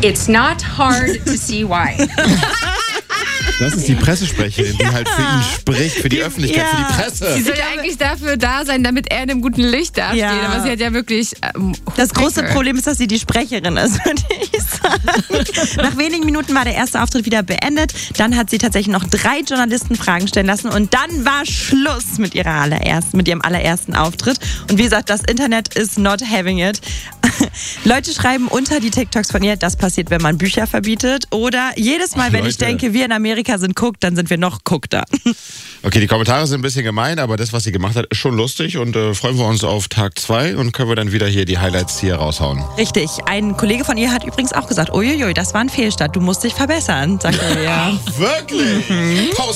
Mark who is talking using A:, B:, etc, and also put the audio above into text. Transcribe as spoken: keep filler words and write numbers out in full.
A: It's not hard to see why.
B: Das ist die Pressesprecherin, die halt für ihn spricht, für die Öffentlichkeit,
C: Ja.
B: für die Presse.
D: Sie soll ja eigentlich dafür da sein, damit er in einem guten Licht dasteht.
C: Ja.
D: Aber sie hat ja wirklich... Ähm,
C: Das große
D: Decke.
C: Problem ist, dass sie die Sprecherin ist, würde ich sagen. Nach wenigen Minuten war der erste Auftritt wieder beendet. Dann hat sie tatsächlich noch drei Journalisten Fragen stellen lassen und dann war Schluss mit ihrer allerersten, mit ihrem allerersten Auftritt. Und wie gesagt, das Internet is not having it. Leute schreiben unter die TikToks von ihr, das passiert, wenn man Bücher verbietet. Oder jedes Mal,
B: Ach,
C: wenn ich
B: Leute.
C: denke, wir in Amerika sind guckt, dann sind wir noch guckter.
B: Okay, die Kommentare sind ein bisschen gemein, aber das, was sie gemacht hat, ist schon lustig und äh, freuen wir uns auf Tag zwei und können wir dann wieder hier die Highlights hier raushauen.
C: Richtig. Ein Kollege von ihr hat übrigens auch gesagt, uiuiui, das war ein Fehlstart, du musst dich verbessern, sagt er ja.
B: Wirklich? Pause.